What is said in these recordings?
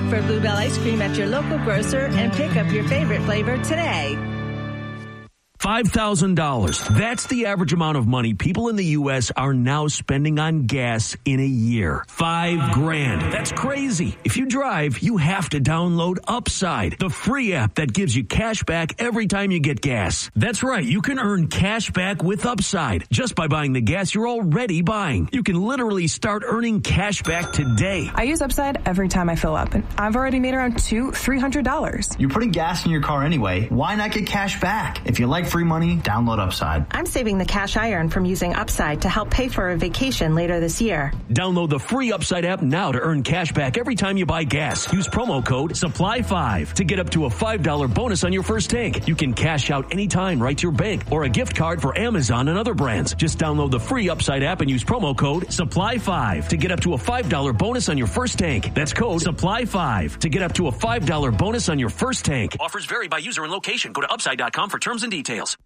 for Bluebell ice cream at your local grocer and pick up your favorite flavor today. $5,000. That's the average amount of money people in the U.S. are now spending on gas in a year. $5,000. That's crazy. If you drive, you have to download Upside, the free app that gives you cash back every time you get gas. That's right. You can earn cash back with Upside just by buying the gas you're already buying. You can literally start earning cash back today. I use Upside every time I fill up, and I've already made around $300. You're putting gas in your car anyway. Why not get cash back? If you like free money, download Upside. I'm saving the cash I earn from using Upside to help pay for a vacation later this year. Download the free Upside app now to earn cash back every time you buy gas. Use promo code SUPPLY5 to get up to a $5 bonus on your first tank. You can cash out anytime right to your bank or a gift card for Amazon and other brands. Just download the free Upside app and use promo code SUPPLY5 to get up to a $5 bonus on your first tank. That's code SUPPLY5 to get up to a $5 bonus on your first tank. Offers vary by user and location. Go to Upside.com for terms and details.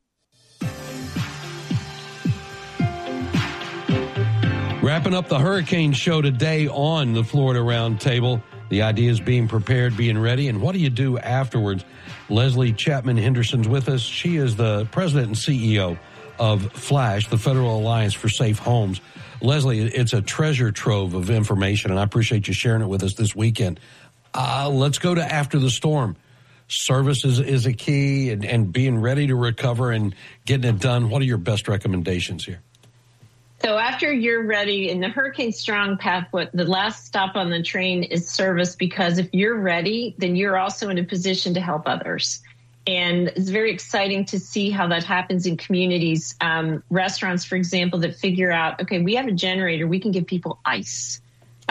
Wrapping up the hurricane show today on the Florida Roundtable. The idea is being prepared, being ready, and what do you do afterwards? Leslie Chapman Henderson's with us. She is the president and CEO of FLASH, the Federal Alliance for Safe Homes. Leslie, it's a treasure trove of information, and I appreciate you sharing it with us this weekend. Let's go to after the storm. Service is a key, and being ready to recover and getting it done. What are your best recommendations here? So after you're ready in the Hurricane Strong path, the last stop on the train is service, because if you're ready, then you're also in a position to help others. And it's very exciting to see how that happens in communities. Restaurants, for example, that figure out, okay, we have a generator, we can give people ice.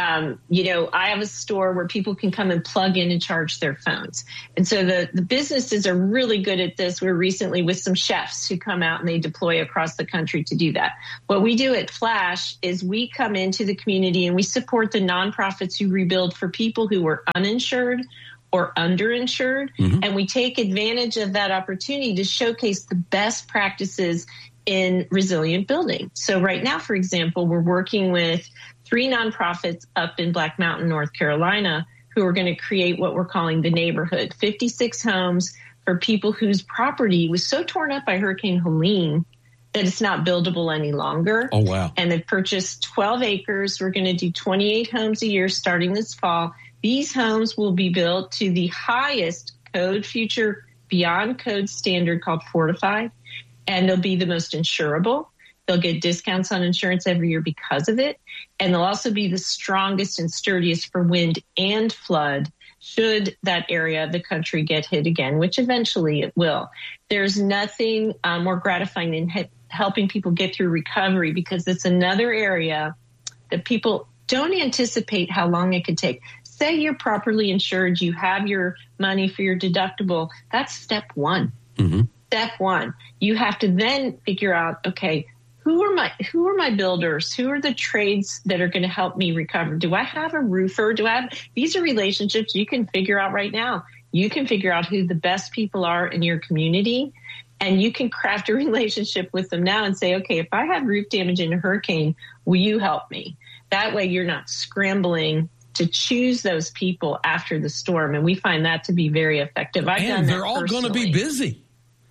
I have a store where people can come and plug in and charge their phones. And so the businesses are really good at this. We're recently with some chefs who come out and they deploy across the country to do that. What we do at FLASH is we come into the community and we support the nonprofits who rebuild for people who are uninsured or underinsured. Mm-hmm. And we take advantage of that opportunity to showcase the best practices in resilient building. So right now, for example, we're working with 3 nonprofits up in Black Mountain, North Carolina, who are going to create what we're calling the neighborhood, 56 homes for people whose property was so torn up by Hurricane Helene that it's not buildable any longer. Oh, wow. And they've purchased 12 acres. We're going to do 28 homes a year starting this fall. These homes will be built to the highest code future beyond code standard called Fortified, and they'll be the most insurable. They'll get discounts on insurance every year because of it. And they'll also be the strongest and sturdiest for wind and flood should that area of the country get hit again, which eventually it will. There's nothing more gratifying than helping people get through recovery, because it's another area that people don't anticipate how long it could take. Say you're properly insured, you have your money for your deductible. That's step one. Mm-hmm. Step one. You have to then figure out, okay, who are my builders? Who are the trades that are going to help me recover? Do I have a roofer? These are relationships you can figure out right now. You can figure out who the best people are in your community, and you can craft a relationship with them now and say, okay, if I have roof damage in a hurricane, will you help me? That way you're not scrambling to choose those people after the storm. And we find that to be very effective. And they're all going to be busy.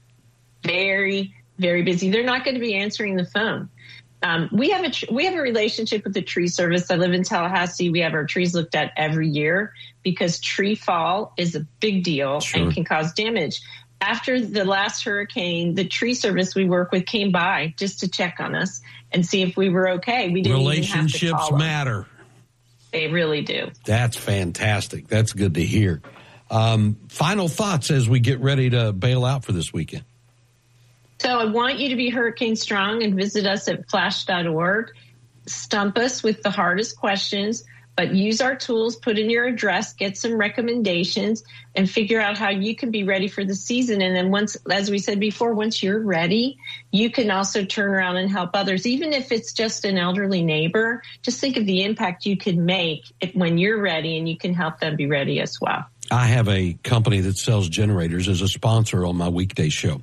Very, very busy. They're not going to be answering the phone. We have a relationship with the tree service. I live in Tallahassee. We have our trees looked at every year because tree fall is a big deal. Sure. And can cause damage. After the last hurricane, the tree service we work with came by just to check on us and see if we were okay. We didn't Relationships even have to call matter. them. They really do. That's fantastic. That's good to hear. Final thoughts as we get ready to bail out for this weekend. So I want you to be hurricane strong and visit us at flash.org. Stump us with the hardest questions, but use our tools, put in your address, get some recommendations, and figure out how you can be ready for the season. And then once, as we said before, once you're ready, you can also turn around and help others. Even if it's just an elderly neighbor, just think of the impact you can make when you're ready, and you can help them be ready as well. I have a company that sells generators as a sponsor on my weekday show.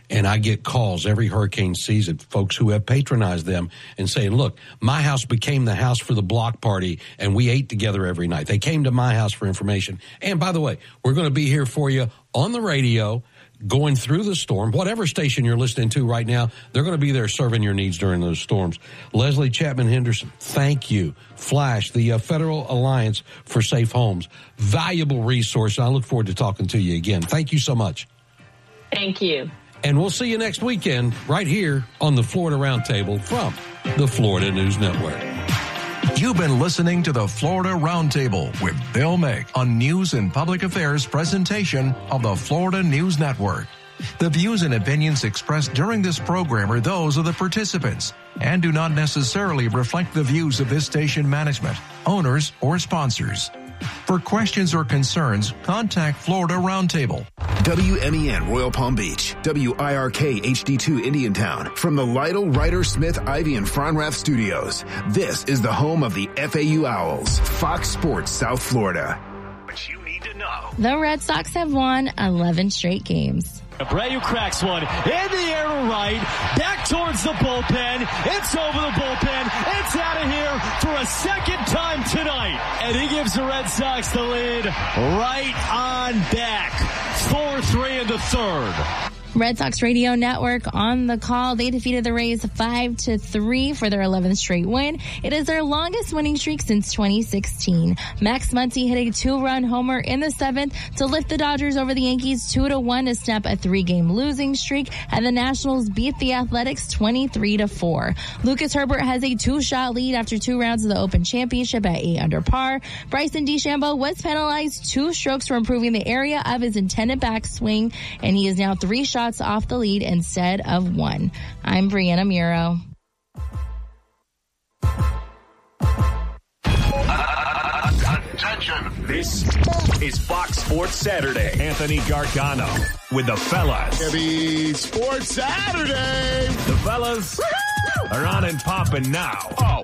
And I get calls every hurricane season, folks who have patronized them and saying, look, my house became the house for the block party, and we ate together every night. They came to my house for information. And by the way, we're going to be here for you on the radio, going through the storm. Whatever station you're listening to right now, they're going to be there serving your needs during those storms. Leslie Chapman Henderson, thank you. Flash, the Federal Alliance for Safe Homes. Valuable resource. I look forward to talking to you again. Thank you so much. Thank you. And we'll see you next weekend right here on the Florida Roundtable from the Florida News Network. You've been listening to the Florida Roundtable with Bill Mick on News and Public Affairs presentation of the Florida News Network. The views and opinions expressed during this program are those of the participants and do not necessarily reflect the views of this station management, owners, or sponsors. For questions or concerns, contact Florida Roundtable. WMEN Royal Palm Beach, WIRK HD2 Indiantown. From the Lytle, Ryder, Smith, Ivy, and Fronrath studios, this is the home of the FAU Owls, Fox Sports South Florida. What you need to know. The Red Sox have won 11 straight games. Abreu cracks one in the air to right, back towards the bullpen. It's over the bullpen. It's out of here for a second time tonight. And he gives the Red Sox the lead right on back. 4-3 in the third. Red Sox Radio Network on the call. They defeated the Rays 5-3 for their 11th straight win. It is their longest winning streak since 2016. Max Muncy hit a 2-run homer in the 7th to lift the Dodgers over the Yankees 2-1 to snap a 3-game losing streak, and the Nationals beat the Athletics 23-4. Lucas Herbert has a 2-shot lead after 2 rounds of the Open Championship at 8 under par. Bryson DeChambeau was penalized 2 strokes for improving the area of his intended backswing, and he is now 3 shots off the lead instead of 1. I'm Brianna Muro. Attention. This is Fox Sports Saturday. Anthony Gargano with the fellas. Happy Sports Saturday. The fellas are on and popping now.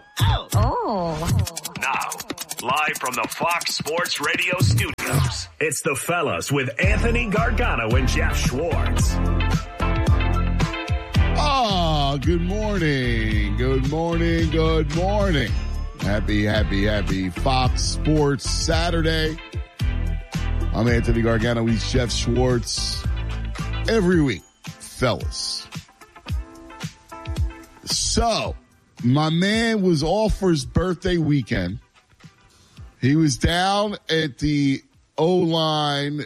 Now, live from the Fox Sports Radio studios, it's the fellas with Anthony Gargano and Jeff Schwartz. Good morning. Good morning. Good morning. Happy Fox Sports Saturday. I'm Anthony Gargano. He's Jeff Schwartz. Every week, fellas. So, my man was off for his birthday weekend. He was down at the O-Line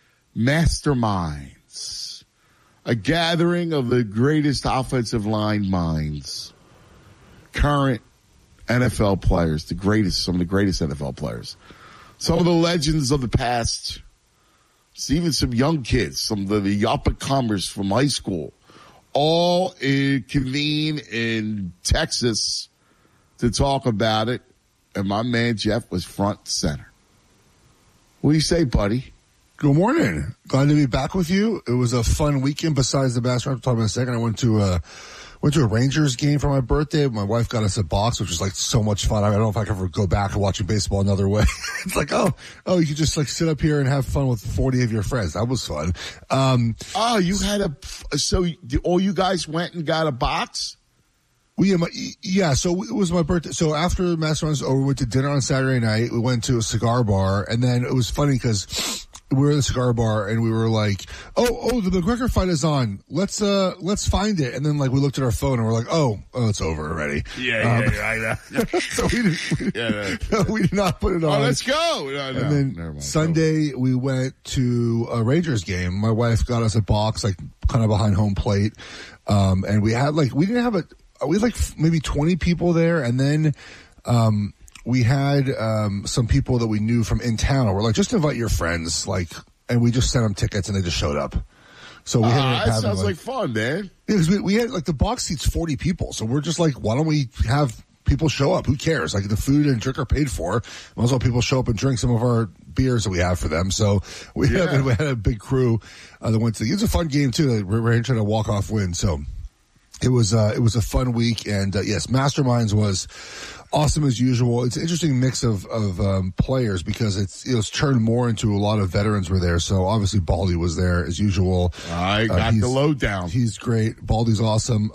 Masterminds, a gathering of the greatest offensive line minds, current NFL players, some of the greatest NFL players, some of the legends of the past, even some young kids, some of the up-and-comers from high school, all convene in Texas to talk about it. And my man Jeff was front and center. What do you say, buddy? Good morning. Glad to be back with you. It was a fun weekend besides the basketball. I'll talk about in a second. I went to a Rangers game for my birthday. My wife got us a box, which was like so much fun. I don't know if I can ever go back to watching baseball another way. It's like, you could just like sit up here and have fun with 40 of your friends. That was fun. You had so all you guys went and got a box? So it was my birthday. So after Masterminds over, we went to dinner on Saturday night. We went to a cigar bar, and then it was funny because we were in the cigar bar and we were like, the McGregor fight is on. Let's find it. And then like we looked at our phone and we're like, it's over already. Yeah. So we did not put it on. Let's go. And then Sunday we went to a Rangers game. My wife got us a box, like kind of behind home plate. And we had we had maybe 20 people there. And then, we had, some people that we knew from in town. We're like, just invite your friends, and we just sent them tickets and they just showed up. So we had that sounds like fun, man. Yeah, because we had the box seats 40 people. So we're just like, why don't we have people show up? Who cares? Like the food and drink are paid for. Might as well people show up and drink some of our beers that we have for them. So we had a big crew, that went to it was a fun game too. We're trying to walk off win. So it was a fun week. And yes, Masterminds was awesome as usual. It's an interesting mix of players because it's turned more into a lot of veterans were there. So obviously Baldy was there as usual. I got the lowdown. He's great. Baldy's awesome.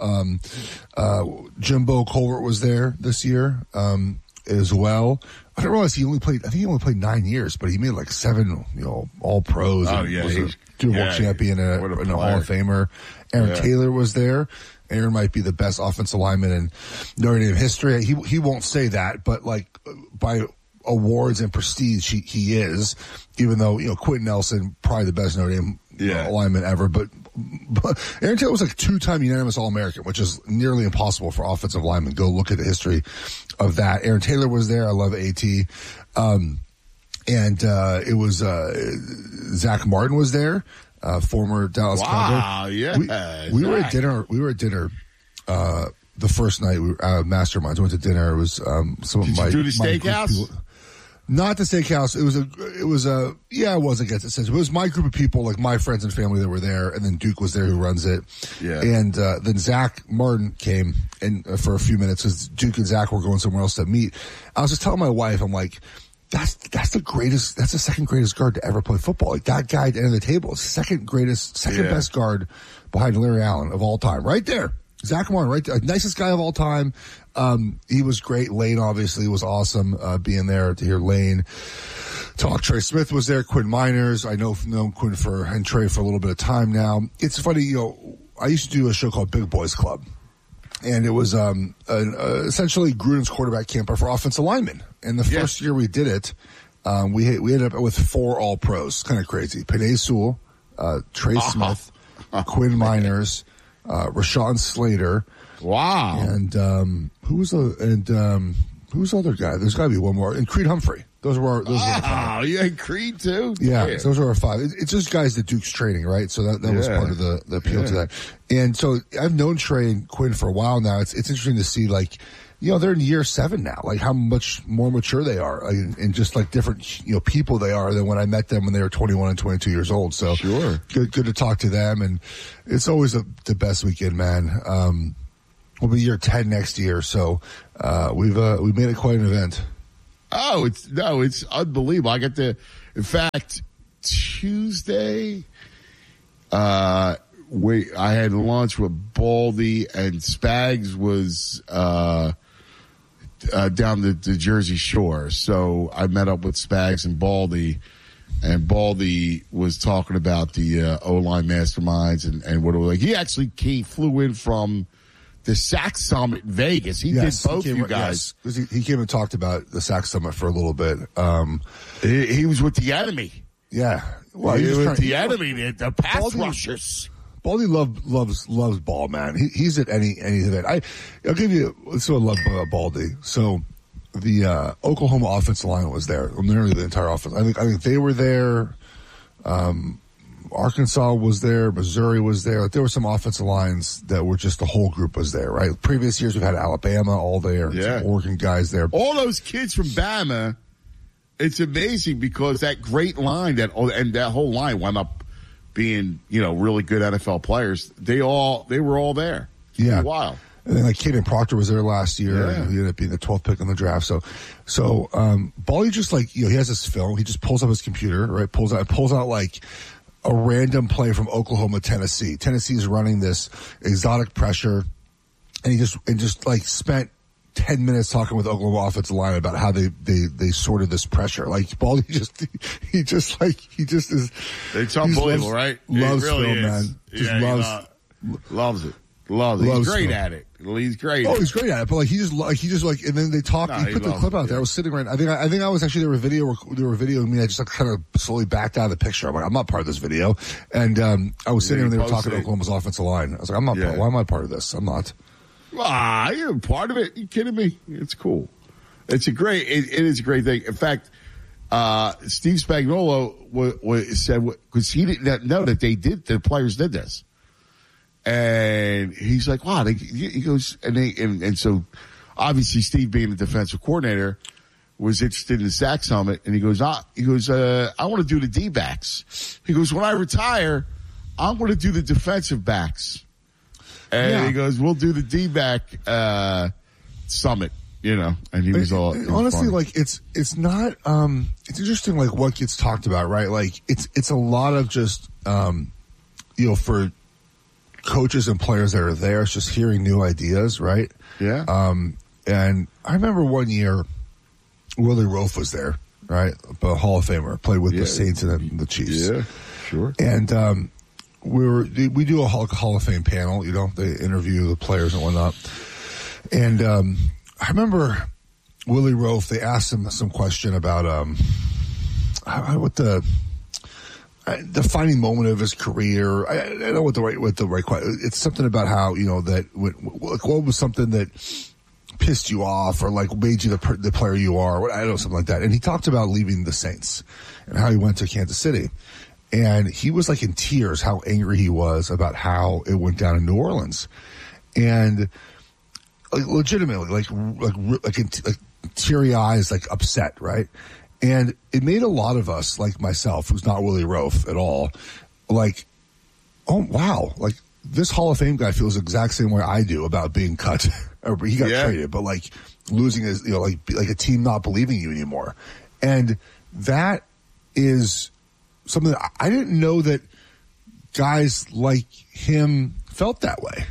Jimbo Colbert was there this year as well. I didn't realize he only played 9 years, but he made like 7, all pros. Oh, and yeah. was a Super Bowl champion and a Hall of Famer. Aaron Taylor was there. Aaron might be the best offensive lineman in Notre Dame history. He won't say that, but like by awards and prestige, he is. Even though Quentin Nelson probably the best Notre Dame lineman ever, but Aaron Taylor was like 2-time unanimous All-American, which is nearly impossible for offensive linemen. Go look at the history of that. Aaron Taylor was there. I love AT. And it was Zach Martin was there. Former Dallas Cowboy. Wow, yeah. We were at dinner. We were at dinner the first night. We Masterminds. Went to dinner. It was some of my. Did you do the steakhouse? Not the steakhouse. It was against it says it was my group of people, like my friends and family that were there, and then Duke was there who runs it. Yeah. And then Zach Martin came and for a few minutes because Duke and Zach were going somewhere else to meet. I was just telling my wife, I'm like, that's the second greatest guard to ever play football. Like that guy at the end of the table is second best guard behind Larry Allen of all time. Right there. Zach Martin, right there. Nicest guy of all time. He was great. Lane obviously was awesome, being there to hear Lane talk. Trey Smith was there. Quinn Miners. I know Quinn and Trey for a little bit of time now. It's funny, I used to do a show called Big Boys Club. And it was essentially Gruden's quarterback camp for offensive linemen. And the first year we did it, we ended up with 4 All-Pros. Kind of crazy. Penei Sewell, Trey Smith, Quinn Miners, Rashawn Slater. Wow. And who's the other guy? There's got to be one more. And Creed Humphrey. Those were the 5. You had Creed too? Yeah, those were our 5. It's just guys that Duke's training, right? So that was part of the appeal to that. And so I've known Trey and Quinn for a while now. It's interesting to see, like, they're in year 7 now, like how much more mature they are and just like different, people they are than when I met them when they were 21 and 22 years old. So sure. Good to talk to them. And it's always the best weekend, man. We'll be year 10 next year. So, we've made it quite an event. Oh, it's unbelievable. In fact, Tuesday, I had lunch with Baldy and Spags was, down the Jersey Shore. So I met up with Spags and Baldy was talking about the, O-line masterminds and what it was like. He actually flew in from the SAC Summit in Vegas. He did both you guys. Yes. He came and talked about the SAC Summit for a little bit. He was with the enemy. Yeah. Well, he was with the enemy, the pass rushers. Baldy loves ball, man. He's at any event. I'll give you, let's do a love about Baldy. So the Oklahoma offensive line was there. Nearly the entire offense. I think they were there. Arkansas was there. Missouri was there. Like, there were some offensive lines that were just the whole group was there, right? Previous years we've had Alabama all there. Yeah. Some Oregon guys there. All those kids from Bama, it's amazing because that great line that whole line wound up being, really good NFL players. They were all there. Yeah. Wow. And then like Caden Proctor was there last year and he ended up being the 12th pick in the draft. So Baldy just like, he has this film. He just pulls up his computer, right? Pulls out like a random play from Oklahoma, Tennessee. Tennessee's running this exotic pressure, and he just like spent 10 minutes talking with Oklahoma offensive line about how they sorted this pressure. Like Baldy is. It's unbelievable, right? Loves it really film, is. man. Just loves it. He's great at it. He's great. He's great at it. But like he just and then they talked. He put the clip out there. I was sitting right. I think I was actually they were videoing me. I just like kind of slowly backed out of the picture. I'm like, I'm not part of this video. And I was sitting there and they were talking to Oklahoma's offensive line. I was like, I'm not. Why am I part of this? I'm not. You're part of it. You kidding me? It's cool. It is a great thing. In fact, Steve Spagnuolo said because he didn't know that the players did this. And he's like, wow, he goes, and so obviously Steve being the defensive coordinator was interested in the SAC Summit and he goes, I want to do the D-backs. He goes, when I retire, I'm going to do the defensive backs. And he goes, we'll do the D-back summit, and he was all honestly, like it's not it's interesting, like what gets talked about, right? Like it's a lot of just for coaches and players that are there, it's just hearing new ideas, right? Yeah. And I remember one year Willie Roaf was there, right? A Hall of Famer, played with the Saints and the Chiefs. Yeah, sure. And we do a Hall of Fame panel, they interview the players and whatnot. And I remember Willie Roaf, they asked him some question about what the defining moment of his career. I don't know what the right question. It's something about how that what was something that pissed you off or like made you the player you are. I don't know, something like that. And he talked about leaving the Saints and how he went to Kansas City. And he was like in tears how angry he was about how it went down in New Orleans. And like legitimately, like teary eyes, like upset, right? And it made a lot of us, like myself, who's not Willie Roaf at all, like, oh wow, like this Hall of Fame guy feels the exact same way I do about being cut. Or he got traded, but like losing his, like a team not believing you anymore. And that is something that I didn't know that guys like him felt that way.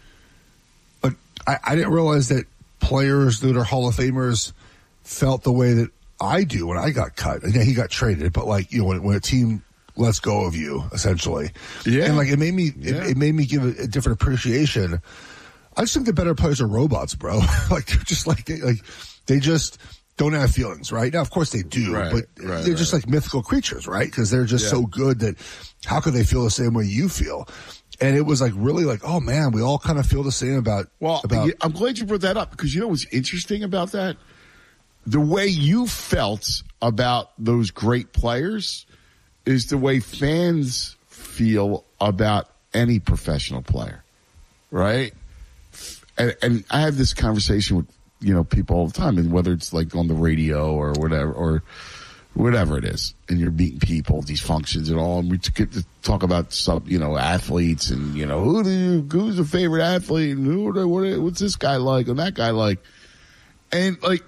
But I didn't realize that players that are Hall of Famers felt the way that I do when I got cut. And yeah, he got traded, but like, when a team lets go of you, essentially. Yeah. And like, it made me give a different appreciation. I just think the better players are robots, bro. Like, they're just they just don't have feelings, right? Now, of course they do, but they're just like mythical creatures, right? Because they're just so good that how could they feel the same way you feel? And it was like really like, oh man, we all kind of feel the same about. I'm glad you brought that up because you know what's interesting about that? The way you felt about those great players is the way fans feel about any professional player, right? And I have this conversation with, people all the time, and whether it's like on the radio or whatever it is, and you're meeting people, these functions and all, and we get to talk about some, athletes and, who's the favorite athlete and what's this guy like and that guy like. And like,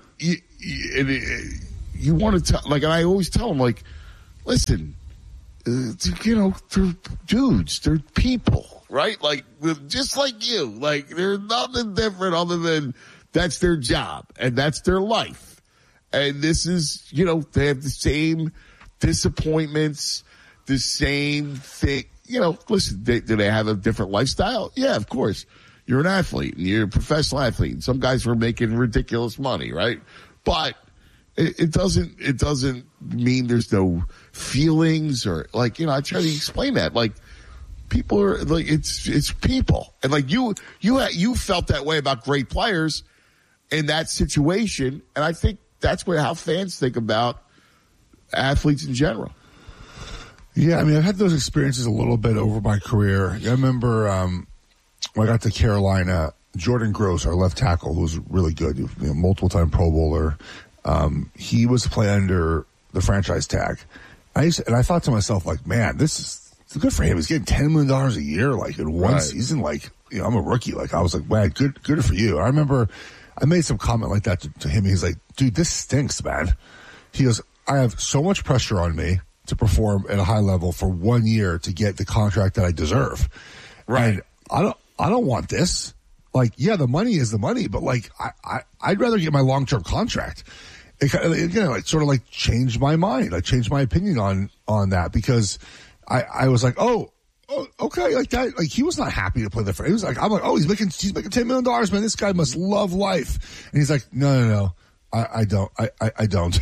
you want to tell, like, and I always tell them, like, listen, they're dudes, they're people, right? Like, just like you, like, there's nothing different other than that's their job and that's their life. And this is, they have the same disappointments, the same thing. Listen, do they have a different lifestyle? Yeah, of course. You're an athlete and you're a professional athlete. And some guys were making ridiculous money, right? But it doesn't mean there's no feelings or like, I try to explain that. Like, people are like, it's people. And like you felt that way about great players in that situation. And I think that's how fans think about athletes in general. Yeah. I mean, I've had those experiences a little bit over my career. I remember, when I got to Carolina, Jordan Gross, our left tackle, who was really good, multiple-time Pro Bowler, he was playing under the franchise tag. I thought to myself, like, man, this is good for him. He's getting $10 million a year, like, in one season. Like, I'm a rookie. Like, I was like, man, good for you. I remember I made some comment like that to him. He's like, dude, this stinks, man. He goes, I have so much pressure on me to perform at a high level for 1 year to get the contract that I deserve. Right. And I don't want this. Like, yeah, the money is the money, but like, I'd rather get my long-term contract. It sort of changed my mind. I changed my opinion on that because I was like, oh, okay, like that. Like, he was not happy to play the. He was like, I'm like, oh, he's making $10 million, man. This guy must love life. And he's like, no. I don't. I don't.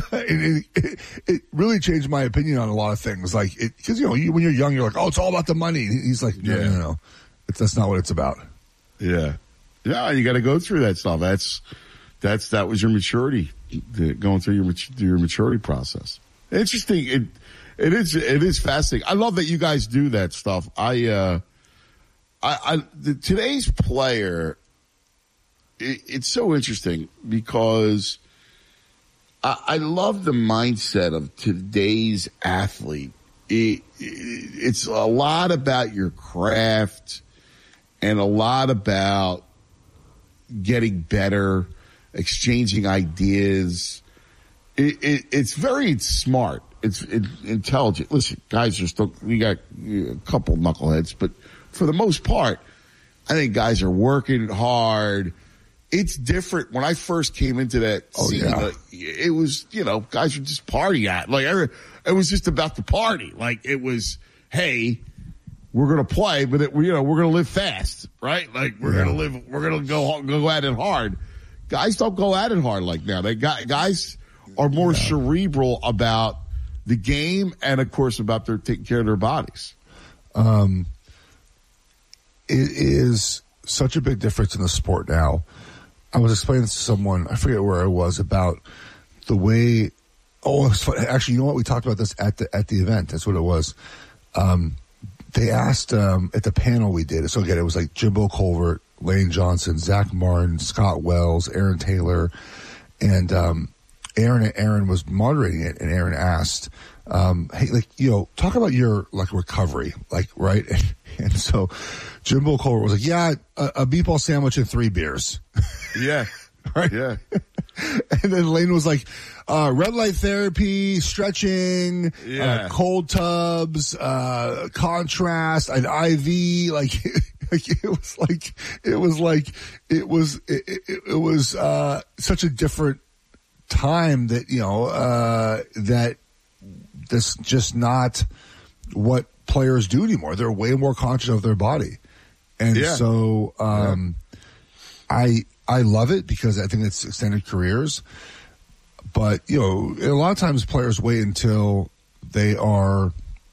It really changed my opinion on a lot of things. Like, because when you're young, you're like, oh, it's all about the money. And he's like, no. That's not what it's about. Yeah. You got to go through that stuff. That was your maturity, going through your maturity process. Interesting. It is fascinating. I love that you guys do that stuff. Today's player, it's so interesting because I love the mindset of today's athlete. It's a lot about your craft and a lot about getting better, exchanging ideas. It's very smart. It's intelligent. Listen, guys are still, we got a couple knuckleheads, but for the most part, I think guys are working hard. It's different. When I first came into that scene, it was, guys were just partying at. Like, it was just about the party. Like, it was, hey, we're going to play, but we're going to live fast, right? Like, we're going to go at it hard. Guys don't go at it hard like now. Guys are more cerebral about the game and, of course, about their taking care of their bodies. It is such a big difference in the sport now. I was explaining to someone, I forget where I was, about the way. Oh, it was fun. Actually, you know what? We talked about this at the event. That's what it was. They asked at the panel we did. So again, it was like Jimbo Colbert, Lane Johnson, Zach Martin, Scott Wells, Aaron Taylor, and Aaron was moderating it, and Aaron asked, hey, talk about your, recovery, right? And so Jimbo Colbert was like, yeah, a meatball sandwich and 3 beers. Yeah. Right? Yeah. And then Lane was like, red light therapy, stretching, cold tubs, contrast, an IV, it was such a different time that, that that's just not what players do anymore. They're way more conscious of their body. And so, I love it because I think it's extended careers. But, a lot of times players wait until they are,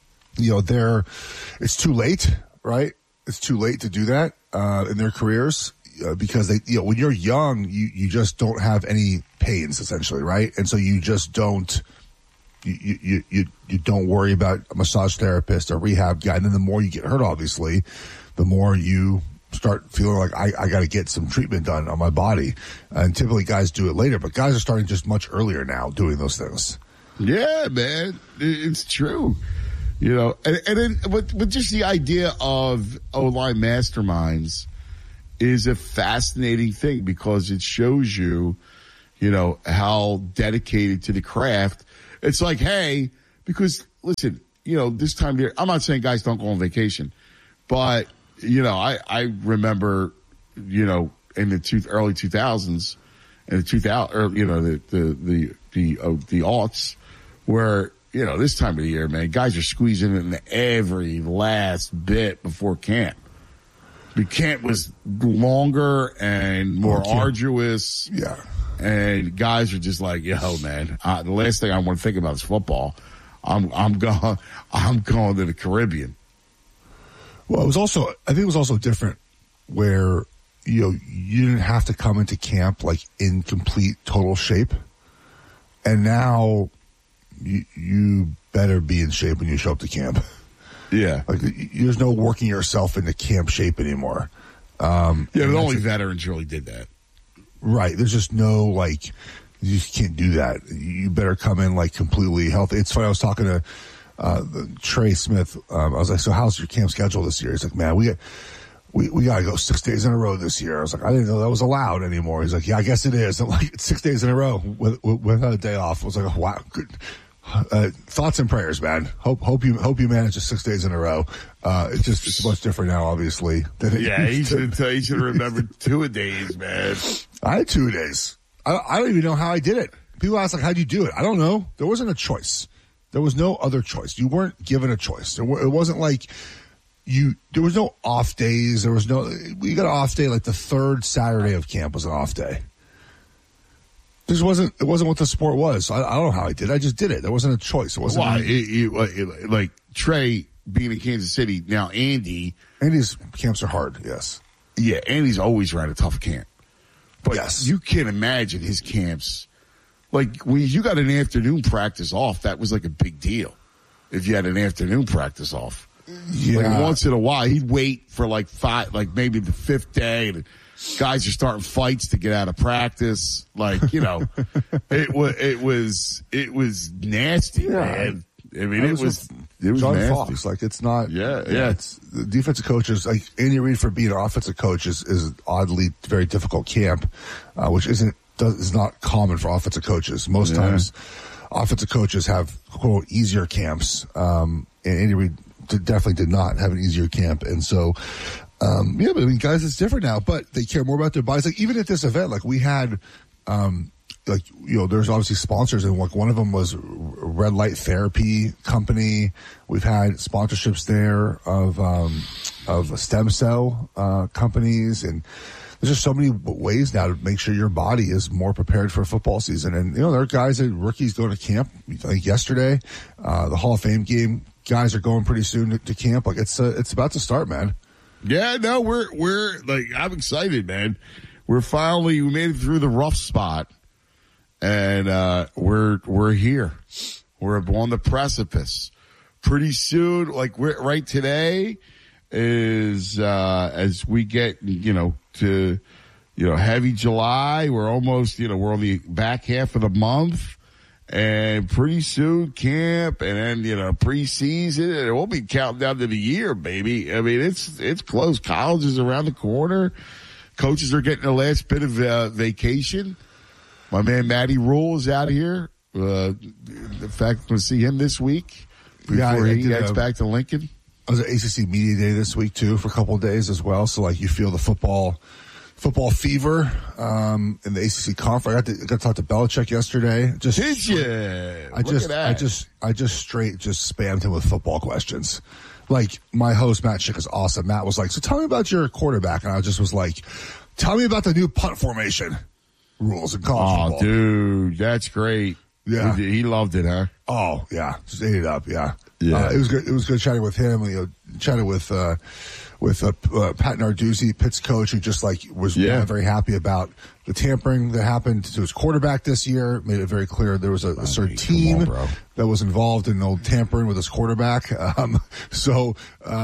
it's too late, right? It's too late to do that, in their careers, because when you're young, you just don't have any pains essentially, right? And so you just don't, you don't worry about a massage therapist or rehab guy. And then the more you get hurt, obviously, the more you start feeling like I got to get some treatment done on my body. And typically guys do it later, but guys are starting just much earlier now doing those things. Yeah, man. It's true. And then but just the idea of O-line masterminds is a fascinating thing because it shows you, how dedicated to the craft. It's like, hey, because listen, this time of year, I'm not saying guys don't go on vacation, but I remember, in the early 2000s and the 2000, or, the aughts where, this time of the year, man, guys are squeezing in every last bit before camp. The camp was longer and more arduous. Yeah. And guys are just like, yo, man, the last thing I want to think about is football. I'm going to the Caribbean. Well, I think it was also different where, you didn't have to come into camp like in complete total shape. And now you better be in shape when you show up to camp. Yeah. Like there's no working yourself into camp shape anymore. The only veterans really did that. Right. There's just no, you just can't do that. You better come in completely healthy. It's funny. I was talking to Trey Smith. I was like, so how's your camp schedule this year? He's like, man, we got to go 6 days in a row this year. I was like, I didn't know that was allowed anymore. He's like, yeah, I guess it is. I'm like, it's 6 days in a row without a day off. I was like, oh, wow, good. Thoughts and prayers, man. Hope you manage 6 days in a row. It's much different now, obviously. He should have remembered 2 days, man. I had 2 days. I don't even know how I did it. People ask, how'd you do it? I don't know. There wasn't a choice. There was no other choice. You weren't given a choice. It wasn't like there was no off days. We got an off day, the third Saturday of camp was an off day. It wasn't what the sport was. I don't know how I did it. I just did it. There wasn't a choice. It wasn't. Like Trey being in Kansas City, now Andy's camps are hard, yes. Yeah, Andy's always ran a tough camp. But yes. You can't imagine his camps. When you got an afternoon practice off, that was a big deal. If you had an afternoon practice off. Yeah. Once in a while, he'd wait for 5, maybe the 5th day, and guys are starting fights to get out of practice. It was nasty, man. I mean, it was John nasty. Fox. Like, it's not. Yeah. It's the defensive coaches. Like Andy Reid for being an offensive coach is oddly very difficult camp, which is not common for offensive coaches. Most times, offensive coaches have quote easier camps, and Andy Reid definitely did not have an easier camp, and so. But I mean, guys, it's different now, but they care more about their bodies. Like, even at this event, like, we had, there's obviously sponsors, and like one of them was Red Light Therapy Company. We've had sponsorships there of stem cell companies, and there's just so many ways now to make sure your body is more prepared for football season. And, there are guys that rookies going to camp, I think yesterday, the Hall of Fame game, guys are going pretty soon to camp. Like, it's about to start, man. Yeah, no, we're like, I'm excited, man. We made it through the rough spot, and we're here. We're on the precipice. Pretty soon, like right today is as we get to heavy July. We're almost we're on the back half of the month. And pretty soon camp, and then, preseason, and we'll be counting down to the year, baby. I mean, it's close. College is around the corner. Coaches are getting the last bit of vacation. My man Matty Rule is out here. In fact, I'm going to see him this week before he gets back to Lincoln. I was at ACC Media Day this week too for a couple of days as well. So like, you feel the football fever in the ACC conference. I got to talk to Belichick yesterday. Did you? I just straight spammed him with football questions. Like, my host Matt Schick is awesome. Matt was like, "So tell me about your quarterback," and I just was like, "Tell me about the new punt formation rules in college football." Oh, dude, that's great. Yeah, he loved it, huh? Oh yeah, just ate it up. Yeah. It was good. It was good chatting with him. Chatted with Pat Narduzzi, Pitt's coach, who just was very happy about the tampering that happened to his quarterback this year. Made it very clear there was a certain team that was involved in old tampering with his quarterback. It was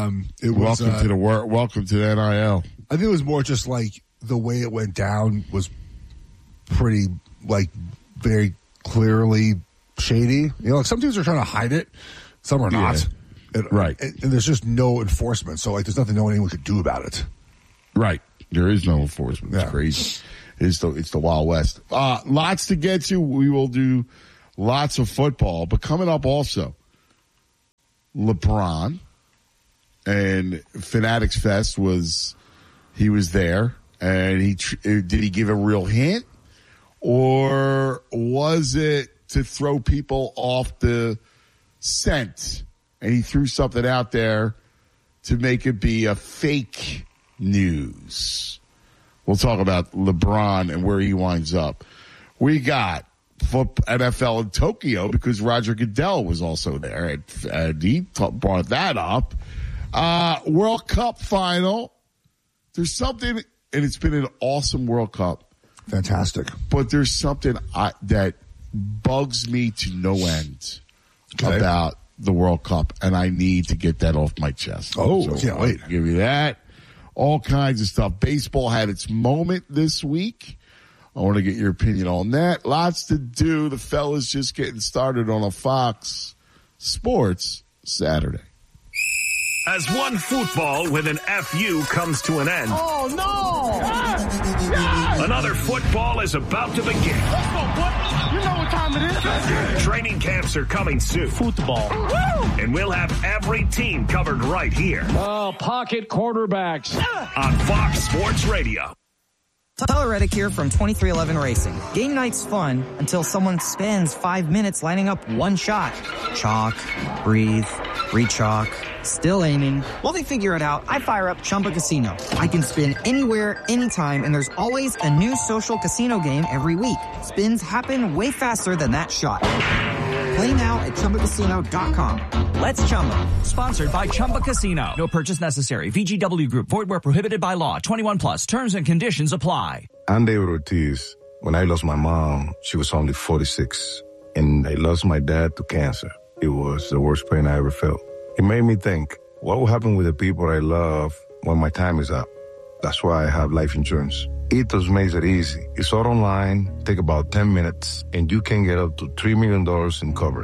welcome to the NIL. I think it was more just like the way it went down was pretty very clearly shady. Some teams are trying to hide it. Some are not. Right. And there's just no enforcement. So, there's nothing anyone could do about it. Right. There is no enforcement. It's crazy. It's the Wild West. Lots to get to. We will do lots of football. But coming up also, LeBron and Fanatics Fest he was there. And did he give a real hint? Or was it to throw people off the scent, and he threw something out there to make it be a fake news? We'll talk about LeBron and where he winds up. We got NFL in Tokyo because Roger Goodell was also there, and he brought that up. World Cup final. There's something, and it's been an awesome World Cup. Fantastic. But there's something that bugs me to no end about the World Cup, and I need to get that off my chest. Oh, I can't wait. Give you that. All kinds of stuff. Baseball had its moment this week. I want to get your opinion on that. Lots to do. The fellas just getting started on a Fox Sports Saturday. As one football with an FU comes to an end. Oh, no! Another football is about to begin. Let's go, boy. You know what time it is. Training camps are coming soon. Football. And we'll have every team covered right here. Oh, pocket quarterbacks. On Fox Sports Radio. Tyler Reddick here from 2311 Racing. Game night's fun until someone spends 5 minutes lining up one shot. Chalk, breathe, re-chalk, still aiming. While they figure it out, I fire up Chumba Casino. I can spin anywhere, anytime, and there's always a new social casino game every week. Spins happen way faster than that shot. Play now at ChumbaCasino.com. Let's Chumba. Sponsored by Chumba Casino. No purchase necessary. VGW Group. Void where prohibited by law. 21 plus. Terms and conditions apply. I'm David Ortiz. When I lost my mom, she was only 46. And I lost my dad to cancer. It was the worst pain I ever felt. It made me think, what will happen with the people I love when my time is up? That's why I have life insurance. Ethos makes it easy. It's all online, take about 10 minutes, and you can get up to $3 million in coverage.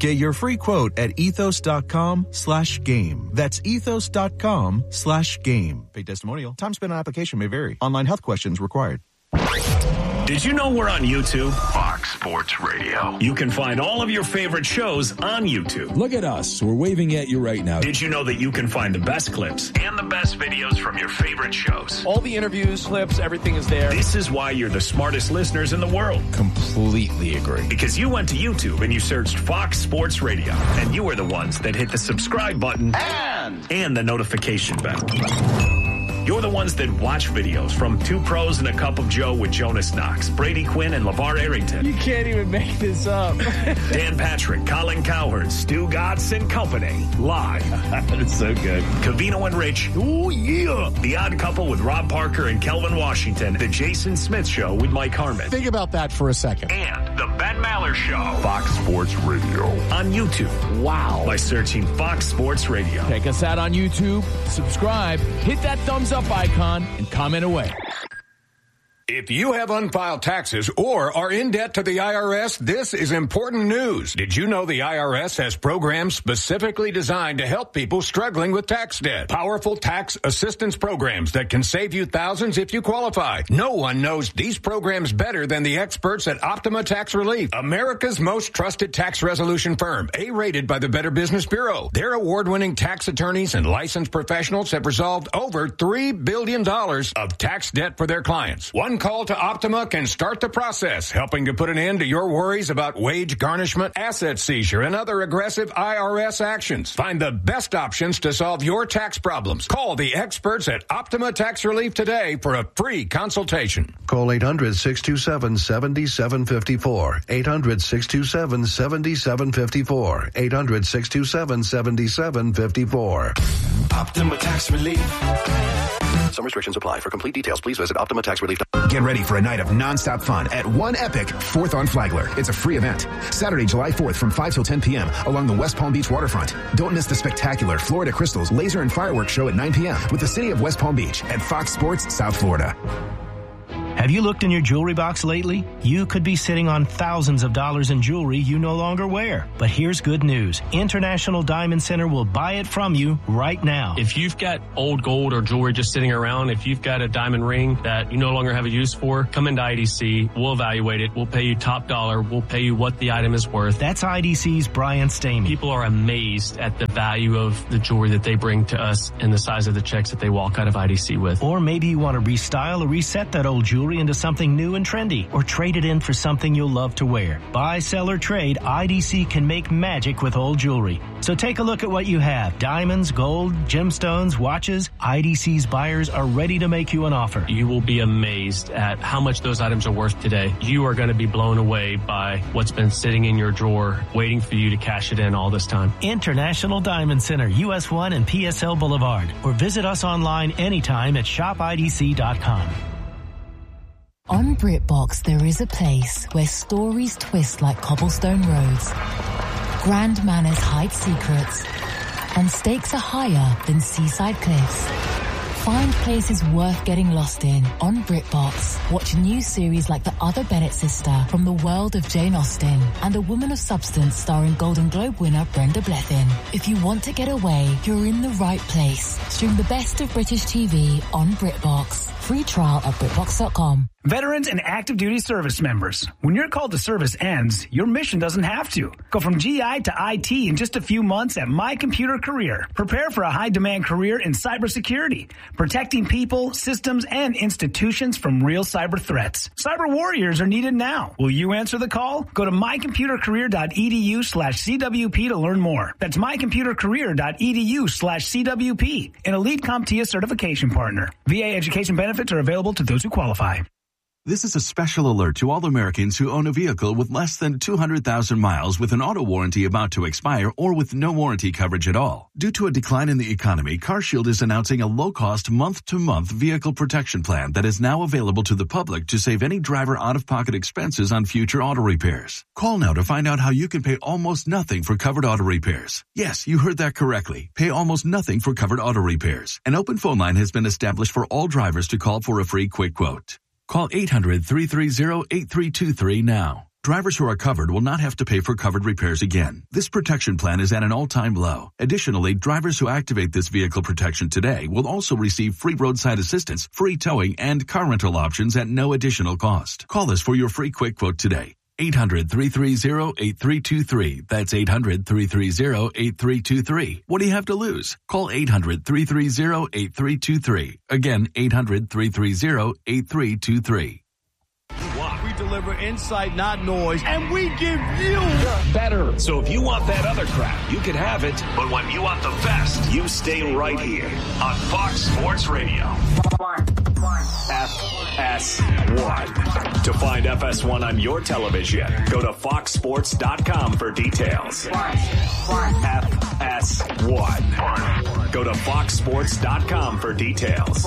Get your free quote at ethos.com/game. That's ethos.com/game. Paid testimonial. Time spent on application may vary. Online health questions required. Did you know we're on YouTube? Fox Sports Radio. You can find all of your favorite shows on YouTube. Look at us. We're waving at you right now. Did you know that you can find the best clips and the best videos from your favorite shows? All the interviews, clips, everything is there. This is why you're the smartest listeners in the world. Completely agree. Because you went to YouTube and you searched Fox Sports Radio, and you were the ones that hit the subscribe button and the notification bell. You're the ones that watch videos from Two Pros and a Cup of Joe with Jonas Knox, Brady Quinn, and LeVar Arrington. You can't even make this up. Dan Patrick, Colin Cowherd, Stu Gatz and Company. Live. That is so good. Covino and Rich. Oh, yeah. The Odd Couple with Rob Parker and Kelvin Washington. The Jason Smith Show with Mike Harmon. Think about that for a second. And The Ben Maller Show. Fox Sports Radio. On YouTube. Wow. By searching Fox Sports Radio. Check us out on YouTube. Subscribe. Hit that thumbs up icon and comment away. If you have unfiled taxes or are in debt to the IRS, this is important news. Did you know the IRS has programs specifically designed to help people struggling with tax debt? Powerful tax assistance programs that can save you thousands if you qualify. No one knows these programs better than the experts at Optima Tax Relief, America's most trusted tax resolution firm, A-rated by the Better Business Bureau. Their award-winning tax attorneys and licensed professionals have resolved over $3 billion of tax debt for their clients. One call to Optima can start the process, helping to put an end to your worries about wage garnishment, asset seizure, and other aggressive IRS actions. Find the best options to solve your tax problems. Call the experts at Optima Tax Relief today for a free consultation. Call 800-627-7754. 800-627-7754. 800-627-7754. Optima Tax Relief. Some restrictions apply. For complete details, please visit OptimaTaxRelief.com. Get ready for a night of nonstop fun at One Epic 4th on Flagler. It's a free event. Saturday, July 4th from 5 till 10 p.m. along the West Palm Beach waterfront. Don't miss the spectacular Florida Crystals laser and fireworks show at 9 p.m. with the city of West Palm Beach at Fox Sports South Florida. Have you looked in your jewelry box lately? You could be sitting on thousands of dollars in jewelry you no longer wear. But here's good news. International Diamond Center will buy it from you right now. If you've got old gold or jewelry just sitting around, if you've got a diamond ring that you no longer have a use for, come into IDC. We'll evaluate it. We'll pay you top dollar. We'll pay you what the item is worth. That's IDC's Brian Stamey. People are amazed at the value of the jewelry that they bring to us and the size of the checks that they walk out of IDC with. Or maybe you want to restyle or reset that old jewelry into something new and trendy, or trade it in for something you'll love to wear. Buy, sell, or trade, IDC can make magic with old jewelry. So take a look at what you have. Diamonds, gold, gemstones, watches. IDC's buyers are ready to make you an offer. You will be amazed at how much those items are worth today. You are going to be blown away by what's been sitting in your drawer, waiting for you to cash it in all this time. International Diamond Center, US 1 and PSL Boulevard. Or visit us online anytime at shopidc.com. On BritBox, there is a place where stories twist like cobblestone roads, grand manners hide secrets, and stakes are higher than seaside cliffs. Find places worth getting lost in on BritBox. Watch new series like The Other Bennett Sister from the world of Jane Austen and A Woman of Substance starring Golden Globe winner Brenda Blethyn. If you want to get away, you're in the right place. Stream the best of British TV on BritBox. Free trial at BritBox.com. Veterans and active duty service members, when your call to service ends, your mission doesn't have to. Go from GI to IT in just a few months at My Computer Career. Prepare for a high-demand career in cybersecurity, protecting people, systems, and institutions from real cyber threats. Cyber warriors are needed now. Will you answer the call? Go to mycomputercareer.edu/CWP to learn more. That's mycomputercareer.edu/CWP, an elite CompTIA certification partner. VA education benefits are available to those who qualify. This is a special alert to all Americans who own a vehicle with less than 200,000 miles with an auto warranty about to expire or with no warranty coverage at all. Due to a decline in the economy, CarShield is announcing a low-cost month-to-month vehicle protection plan that is now available to the public to save any driver out-of-pocket expenses on future auto repairs. Call now to find out how you can pay almost nothing for covered auto repairs. Yes, you heard that correctly. Pay almost nothing for covered auto repairs. An open phone line has been established for all drivers to call for a free quick quote. Call 800-330-8323 now. Drivers who are covered will not have to pay for covered repairs again. This protection plan is at an all-time low. Additionally, drivers who activate this vehicle protection today will also receive free roadside assistance, free towing, and car rental options at no additional cost. Call us for your free quick quote today. 800-330-8323. That's 800-330-8323. What do you have to lose? Call 800-330-8323. Again, 800-330-8323. We deliver insight, not noise, and we give you better. So if you want that other crap, you can have it. But when you want the best, you stay right here on Fox Sports Radio. FS1. To find FS1 on your television, go to foxsports.com for details. FS1. Go to foxsports.com for details.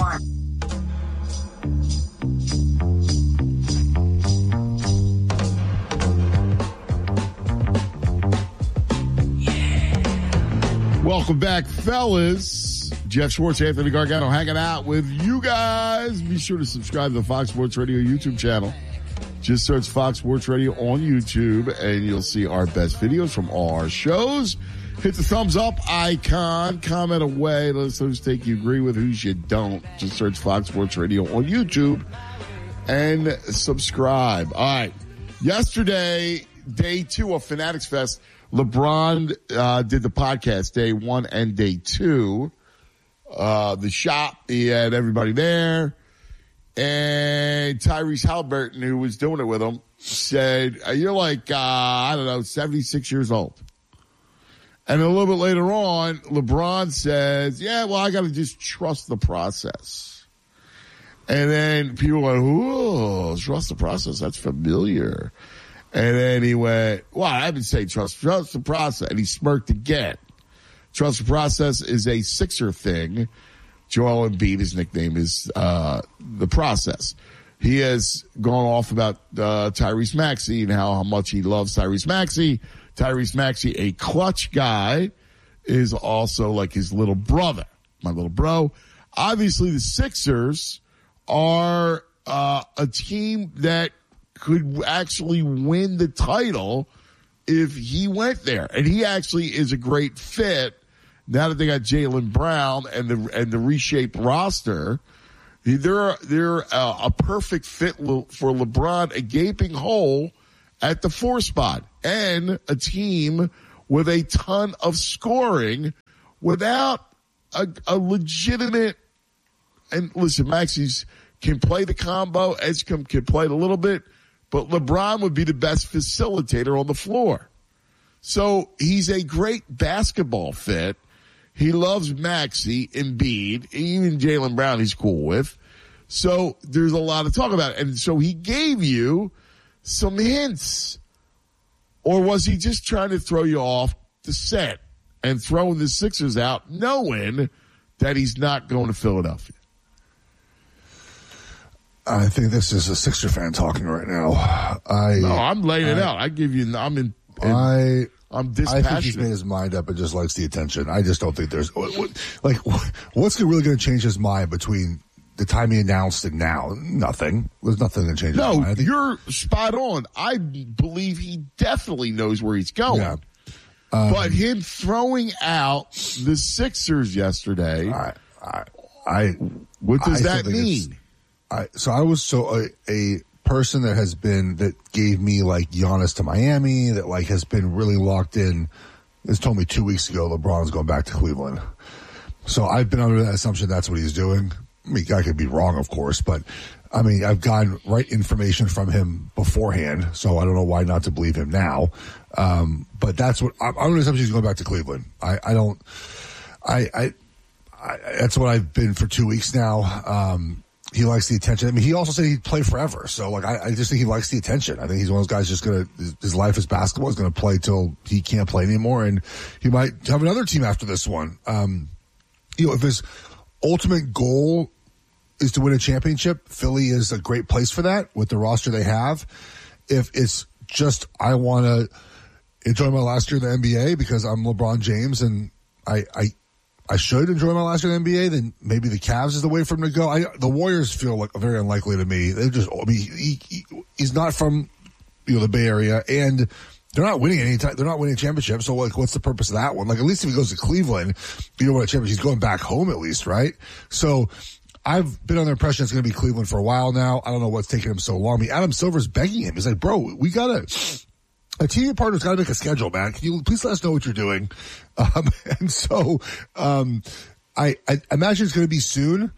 Welcome back, fellas. Jeff Schwartz, Anthony Gargano hanging out with you guys. Be sure to subscribe to the Fox Sports Radio YouTube channel. Just search Fox Sports Radio on YouTube, and you'll see our best videos from all our shows. Hit the thumbs up icon. Comment away. Let us know whose take you agree with, whose you don't. Just search Fox Sports Radio on YouTube and subscribe. All right. Yesterday, day 2 of Fanatics Fest, LeBron did the podcast day 1 and day 2. The shop, he had everybody there. And Tyrese Halliburton, who was doing it with him, said, you're like, 76 years old. And a little bit later on, LeBron says, yeah, well, I got to just trust the process. And then people went, ooh, trust the process. That's familiar. And then he went, well, I didn't say trust the process. And he smirked again. Trust the process is a Sixer thing. Joel Embiid, his nickname is the process. He has gone off about Tyrese Maxey and how much he loves Tyrese Maxey. Tyrese Maxey, a clutch guy, is also like his little brother, my little bro. Obviously, the Sixers are a team that could actually win the title if he went there. And he actually is a great fit now that they got Jaylen Brown and the reshaped roster. They're a perfect fit for LeBron, a gaping hole at the 4 spot, and a team with a ton of scoring without a legitimate. And listen, Maxey's can play the combo, Edgecombe can play it a little bit, but LeBron would be the best facilitator on the floor. So he's a great basketball fit. He loves Maxey, Embiid, even Jaylen Brown he's cool with. So there's a lot to talk about. And so he gave you some hints. Or was he just trying to throw you off the set and throwing the Sixers out knowing that he's not going to Philadelphia? I think this is a Sixer fan talking right now. I'm laying it out. I'm dispassionate. I think he's made his mind up and just likes the attention. I just don't think there's what's really going to change his mind between the time he announced and now? Nothing. There's nothing going to change his mind. You're spot on. I believe he definitely knows where he's going. Yeah. But him throwing out the Sixers yesterday, what does that mean? So I was a person that gave me like Giannis to Miami, that like has been really locked in. This told me 2 weeks ago LeBron's going back to Cleveland. So I've been under that assumption that's what he's doing. I mean, I could be wrong, of course, but I mean, I've gotten right information from him beforehand, so I don't know why not to believe him now. But that's what I'm under the assumption he's going back to Cleveland. That's what I've been for 2 weeks now. He likes the attention. I mean, he also said he'd play forever. So, like, I just think he likes the attention. I think he's one of those guys his life is basketball. He's going to play till he can't play anymore. And he might have another team after this one. If his ultimate goal is to win a championship, Philly is a great place for that with the roster they have. If it's just, I want to enjoy my last year in the NBA because I'm LeBron James and I should enjoy my last year in the NBA, then maybe the Cavs is the way for him to go. The Warriors feel like very unlikely to me. He's not from the Bay Area, and they're not winning they're not winning a championship. So like, what's the purpose of that one? Like, at least if he goes to Cleveland, you know what, a championship, he's going back home at least, right? So I've been on the impression it's going to be Cleveland for a while now. I don't know what's taking him so long. I mean, Adam Silver's begging him. He's like, bro, a TV partner's got to make a schedule, man. Can you please let us know what you're doing? And so, I imagine it's going to be soon.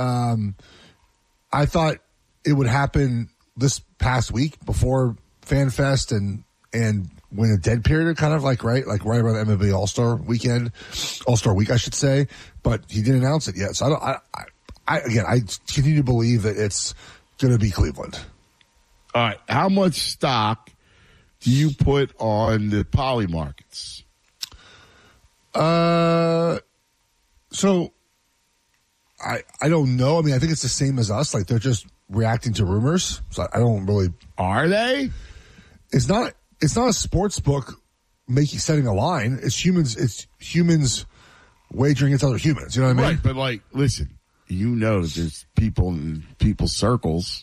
I thought it would happen this past week before FanFest and when a dead period, kind of like right around the MLB All-Star Week, I should say. But he didn't announce it yet. So I continue to believe that it's going to be Cleveland. All right. How much stock do you put on the poly markets? So I don't know. I mean, I think it's the same as us. Like, they're just reacting to rumors. So I don't really. Are they? It's not a sports book setting a line. It's humans wagering against other humans. You know what I mean? Right. But like, listen, that there's people in people's circles.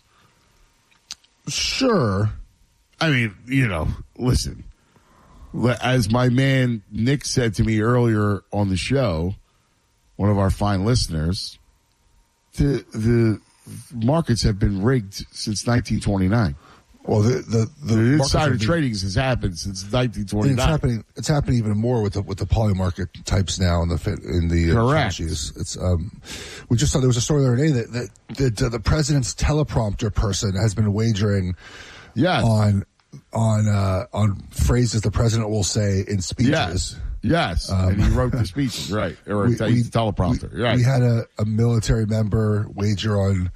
Sure. I mean, listen, as my man Nick said to me earlier on the show, one of our fine listeners, the markets have been rigged since 1929. Well, the insider trading has happened since 1929. It's happening even more with the poly market types now in the correct. It's we just saw there was a story the other day that the president's teleprompter person has been wagering on phrases the president will say in speeches. Yes. And he wrote the speeches, right? Or he's the teleprompter. Right. We had a military member wager on,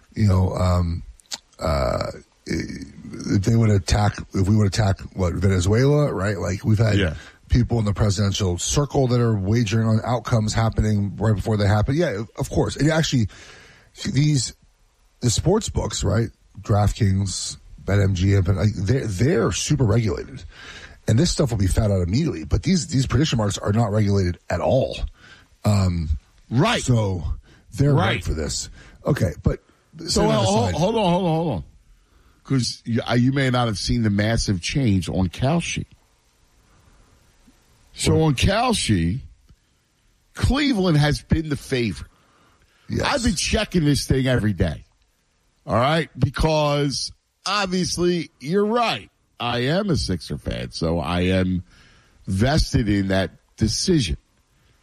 if we would attack Venezuela, right? Like, we've had people in the presidential circle that are wagering on outcomes happening right before they happen. Yeah, of course. And actually, the sports books, right? DraftKings, BetMGM, they're super regulated. And this stuff will be found out immediately. But these prediction markets are not regulated at all. Right. So they're right for this. Okay, but so hold on. Because you may not have seen the massive change on Kalshi. So on Kalshi, Cleveland has been the favorite. Yes. I've been checking this thing every day. All right? Because obviously you're right. I am a Sixer fan, so I am vested in that decision.